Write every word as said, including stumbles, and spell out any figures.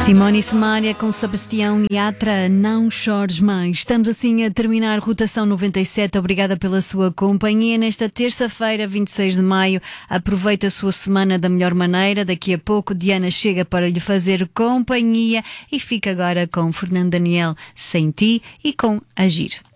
Simone e Sumária com Sebastião Yatra, Não Chores Mais. Estamos assim a terminar Rotação noventa e sete. Obrigada pela sua companhia nesta terça-feira, vinte e seis de maio. Aproveite a sua semana da melhor maneira. Daqui a pouco Diana chega para lhe fazer companhia e fica agora com Fernando Daniel, Sem Ti, e com Agir.